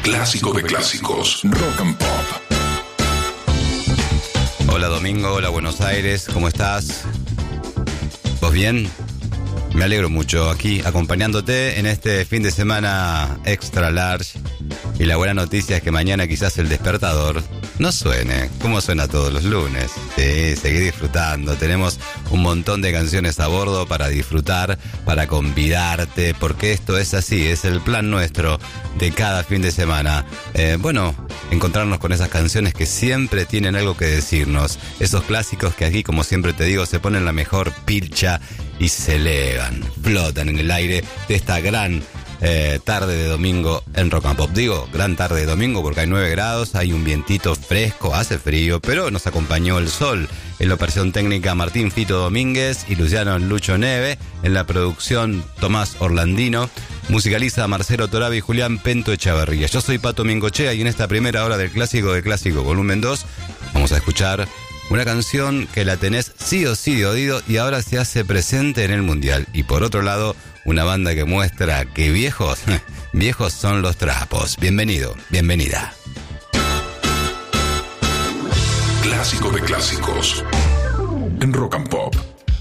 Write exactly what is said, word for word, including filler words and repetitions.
clásico de clásicos, Rock and Pop. Hola Domingo, hola Buenos Aires, ¿cómo estás? ¿Vos bien? Me alegro mucho aquí acompañándote en este fin de semana extra large. Y la buena noticia es que mañana quizás el despertador no suene como suena todos los lunes. Sí, seguí disfrutando. Tenemos un montón de canciones a bordo para disfrutar, para convidarte, porque esto es así, es el plan nuestro de cada fin de semana. Eh, bueno, encontrarnos con esas canciones que siempre tienen algo que decirnos. Esos clásicos que aquí, como siempre te digo, se ponen la mejor pilcha y se elevan, flotan en el aire de esta gran eh, tarde de domingo en Rock and Pop. Digo, gran tarde de domingo porque hay nueve grados, hay un vientito fresco, hace frío, pero nos acompañó el sol. En la operación técnica Martín Fito Domínguez y Luciano Lucho Neve. En la producción Tomás Orlandino. Musicaliza Marcelo Torabi y Julián Pento Echavarría. Yo soy Pato Mingochea y en esta primera hora del Clásico de Clásico volumen dos vamos a escuchar una canción que la tenés sí o sí de oído y ahora se hace presente en el Mundial. Y por otro lado, una banda que muestra que viejos, viejos son los trapos. Bienvenido, bienvenida. Clásico de clásicos en Rock and Pop.